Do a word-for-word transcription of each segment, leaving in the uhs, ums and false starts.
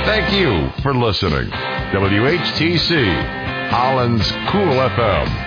Thank you for listening. W H T C, Holland's Cool F M.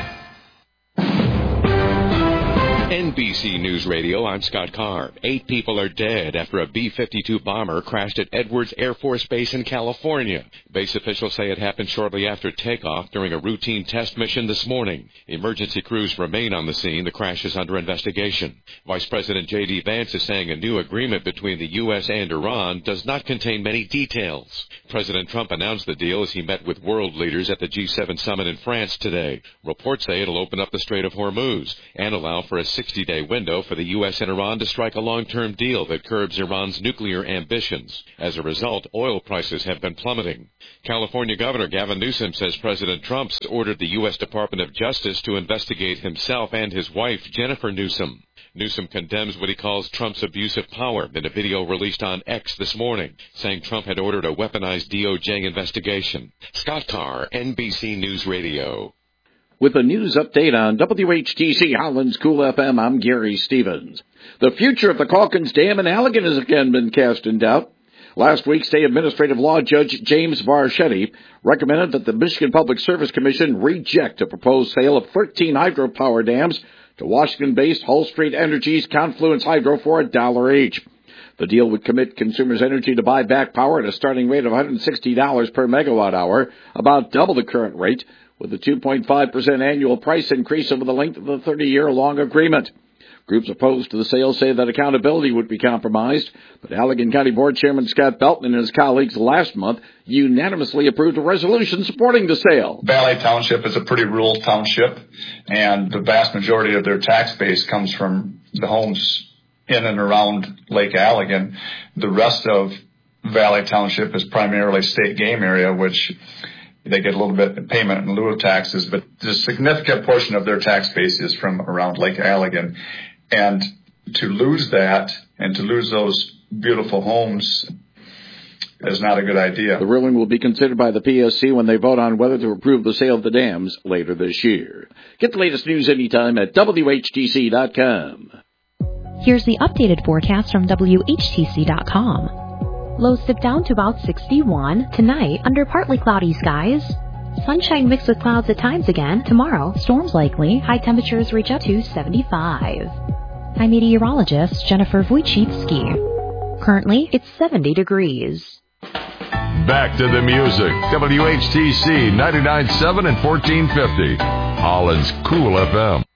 N B C News Radio, I'm Scott Carr. Eight people are dead after a B fifty-two bomber crashed at Edwards Air Force Base in California. Base officials say it happened shortly after takeoff during a routine test mission this morning. Emergency crews remain on the scene. The crash is under investigation. Vice President J D. Vance is saying a new agreement between the U S and Iran does not contain many details. President Trump announced the deal as he met with world leaders at the G seven summit in France today. Reports say it'll open up the Strait of Hormuz and allow for a sixty-day window for the U S and Iran to strike a long-term deal that curbs Iran's nuclear ambitions. As a result, oil prices have been plummeting. California Governor Gavin Newsom says President Trump's ordered the U S Department of Justice to investigate himself and his wife, Jennifer Newsom. Newsom condemns what he calls Trump's abuse of power in a video released on X this morning, saying Trump had ordered a weaponized D O J investigation. Scott Carr, N B C News Radio. With a news update on W H T C Holland's Cool F M, I'm Gary Stevens. The future of the Calkins Dam in Allegan has again been cast in doubt. Last week, State Administrative Law Judge James Varchetti recommended that the Michigan Public Service Commission reject a proposed sale of thirteen hydropower dams to Washington-based Hull Street Energy's Confluence Hydro for a dollar each. The deal would commit Consumers Energy to buy back power at a starting rate of one hundred sixty dollars per megawatt hour, about double the current rate, with a two point five percent annual price increase over the length of the thirty-year-long agreement. Groups opposed to the sale say that accountability would be compromised, but Allegan County Board Chairman Scott Belton and his colleagues last month unanimously approved a resolution supporting the sale. Valley Township is a pretty rural township, and the vast majority of their tax base comes from the homes in and around Lake Allegan. The rest of Valley Township is primarily state game area, which they get a little bit of payment in lieu of taxes, but the significant portion of their tax base is from around Lake Allegan. And to lose that and to lose those beautiful homes is not a good idea. The ruling will be considered by the P S C when they vote on whether to approve the sale of the dams later this year. Get the latest news anytime at W H T C dot com. Here's the updated forecast from W H T C dot com. Lows dip down to about sixty-one. Tonight, under partly cloudy skies. Sunshine mixed with clouds at times again. Tomorrow, storms likely. High temperatures reach up to seventy-five. I'm meteorologist Jennifer Wojcicki. Currently, it's seventy degrees. Back to the music. W H T C ninety-nine point seven and fourteen fifty. Holland's Cool F M.